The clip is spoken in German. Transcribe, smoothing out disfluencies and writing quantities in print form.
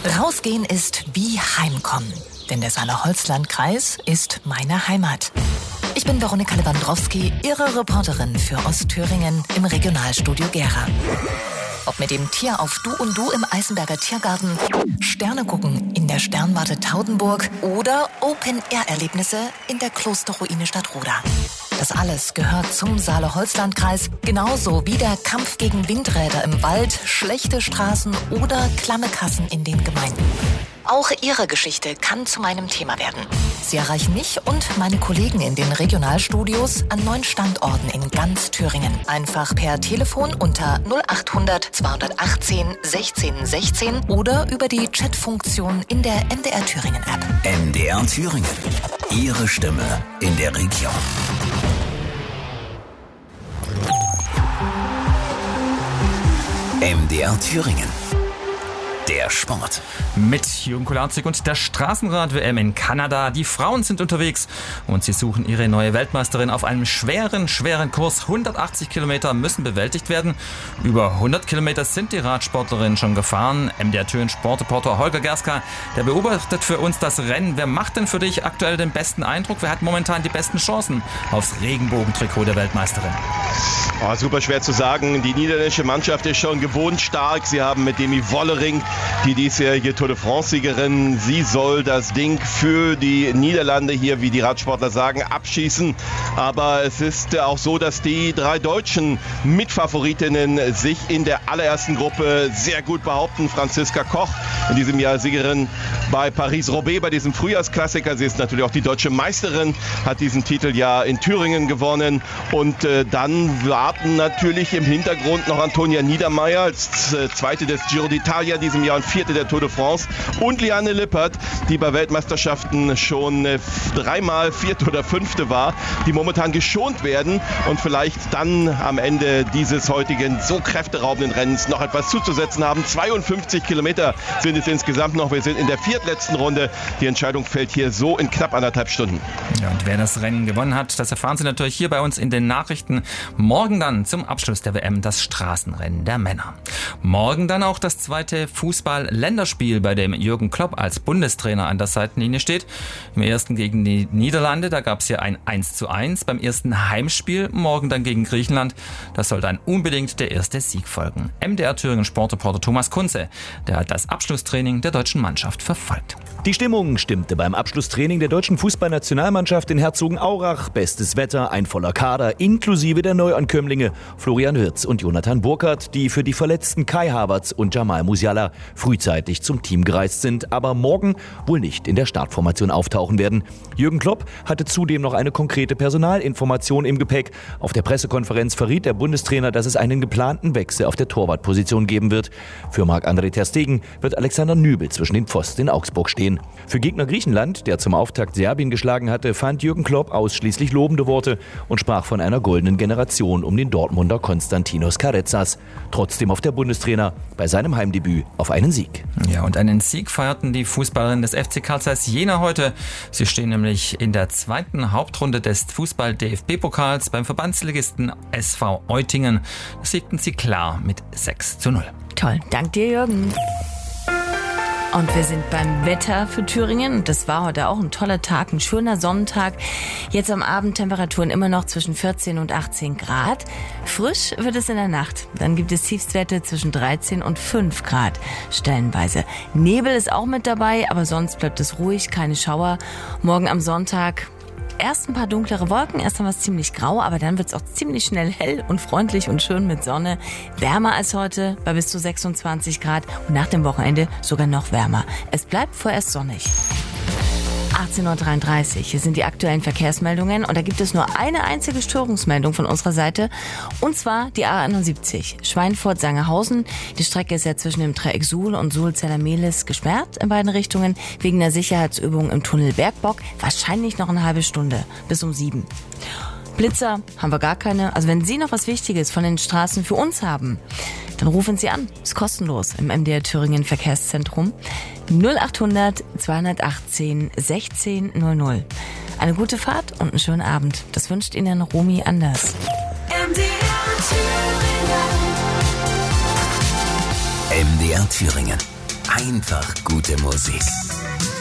Rausgehen ist wie Heimkommen, denn der Saale-Holzland-Kreis ist meine Heimat. Ich bin Veronika Lewandowski, Ihre Reporterin für Ostthüringen im Regionalstudio Gera. Ob mit dem Tier auf Du und Du im Eisenberger Tiergarten, Sterne gucken in der Sternwarte Taudenburg oder Open-Air-Erlebnisse in der Klosterruine Stadtroda. Das alles gehört zum Saale-Holzland-Kreis, genauso wie der Kampf gegen Windräder im Wald, schlechte Straßen oder klamme Kassen in den Gemeinden. Auch Ihre Geschichte kann zu meinem Thema werden. Sie erreichen mich und meine Kollegen in den Regionalstudios an 9 Standorten in ganz Thüringen. Einfach per Telefon unter 0800 218 16 16 oder über die Chatfunktion in der MDR Thüringen App. MDR Thüringen. Ihre Stimme in der Region. MDR Thüringen. Der Sport. Mit Jürgen Kolarzig und der Straßenrad-WM in Kanada. Die Frauen sind unterwegs und sie suchen ihre neue Weltmeisterin auf einem schweren Kurs. 180 Kilometer müssen bewältigt werden. Über 100 Kilometer sind die Radsportlerinnen schon gefahren. MDR Thüringen Sportreporter Holger Gerska, der beobachtet für uns das Rennen. Wer macht denn für dich aktuell den besten Eindruck? Wer hat momentan die besten Chancen aufs Regenbogentrikot der Weltmeisterin? Oh, super schwer zu sagen. Die niederländische Mannschaft ist schon gewohnt stark. Sie haben mit Demi Wollering die diesjährige Tour de France-Siegerin. Sie soll das Ding für die Niederlande hier, wie die Radsportler sagen, abschießen. Aber es ist auch so, dass die 3 deutschen Mitfavoritinnen sich in der allerersten Gruppe sehr gut behaupten. Franziska Koch, in diesem Jahr Siegerin bei Paris-Roubaix, bei diesem Frühjahrsklassiker. Sie ist natürlich auch die deutsche Meisterin, hat diesen Titel ja in Thüringen gewonnen. Und dann warten natürlich im Hintergrund noch Antonia Niedermeier als Zweite des Giro d'Italia diesem Jahr und Vierte der Tour de France. Und Liane Lippert, die bei Weltmeisterschaften schon 3-mal Vierte oder Fünfte war, die momentan geschont werden und vielleicht dann am Ende dieses heutigen so kräfteraubenden Rennens noch etwas zuzusetzen haben. 52 Kilometer sind es insgesamt noch. Wir sind in der viertletzten Runde. Die Entscheidung fällt hier so in knapp 1,5 Stunden. Ja, und wer das Rennen gewonnen hat, das erfahren Sie natürlich hier bei uns in den Nachrichten. Morgen dann zum Abschluss der WM das Straßenrennen der Männer. Morgen dann auch das zweite Fußball-Länderspiel, bei dem Jürgen Klopp als Bundestrainer an der Seitenlinie steht. Im ersten gegen die Niederlande, da gab es ja ein 1:1. Beim ersten Heimspiel, morgen dann gegen Griechenland, das soll dann unbedingt der erste Sieg folgen. MDR Thüringen Sportreporter Thomas Kunze, der hat das Abschlusstraining der deutschen Mannschaft verfolgt. Die Stimmung stimmte beim Abschlusstraining der deutschen Fußballnationalmannschaft in Herzogenaurach. Bestes Wetter, ein voller Kader, inklusive der Neuankömmlinge Florian Wirtz und Jonathan Burkhardt, die für die verletzten Kai Havertz und Jamal Musiala frühzeitig zum Team gereist sind, aber morgen wohl nicht in der Startformation auftauchen werden. Jürgen Klopp hatte zudem noch eine konkrete Personalinformation im Gepäck. Auf der Pressekonferenz verriet der Bundestrainer, dass es einen geplanten Wechsel auf der Torwartposition geben wird. Für Marc-André ter Stegen wird Alexander Nübel zwischen den Pfosten in Augsburg stehen. Für Gegner Griechenland, der zum Auftakt Serbien geschlagen hatte, fand Jürgen Klopp ausschließlich lobende Worte und sprach von einer goldenen Generation um den Dortmunder Konstantinos Karezas. Trotzdem auf der Bundestrainer bei seinem Heimdebüt auf einen Sieg. Ja, und einen Sieg feierten die Fußballerinnen des FC Carl Zeiss Jena heute. Sie stehen nämlich in der zweiten Hauptrunde des Fußball-DFB-Pokals beim Verbandsligisten SV Eutingen. Das siegten sie klar mit 6:0. Toll, dank dir, Jürgen. Und wir sind beim Wetter für Thüringen. Und das war heute auch ein toller Tag, ein schöner Sonnentag. Jetzt am Abend Temperaturen immer noch zwischen 14 und 18 Grad. Frisch wird es in der Nacht. Dann gibt es Tiefstwerte zwischen 13 und 5 Grad stellenweise. Nebel ist auch mit dabei, aber sonst bleibt es ruhig, keine Schauer. Morgen am Sonntag erst ein paar dunklere Wolken, erst einmal ziemlich grau, aber dann wird es auch ziemlich schnell hell und freundlich und schön mit Sonne. Wärmer als heute bei bis zu 26 Grad und nach dem Wochenende sogar noch wärmer. Es bleibt vorerst sonnig. 18:33 Uhr. Hier sind die aktuellen Verkehrsmeldungen und da gibt es nur eine einzige Störungsmeldung von unserer Seite und zwar die A71 Schweinfurt-Sangerhausen. Die Strecke ist ja zwischen dem Dreieck Suhl und Suhl-Zellermehlis gesperrt in beiden Richtungen wegen der Sicherheitsübung im Tunnel Bergbock. Wahrscheinlich noch eine halbe Stunde bis um 7. Blitzer haben wir gar keine. Also wenn Sie noch was Wichtiges von den Straßen für uns haben, dann rufen Sie an. Ist kostenlos im MDR Thüringen Verkehrszentrum 0800 218 1600. Eine gute Fahrt und einen schönen Abend. Das wünscht Ihnen Romy Anders. MDR Thüringen. Einfach gute Musik.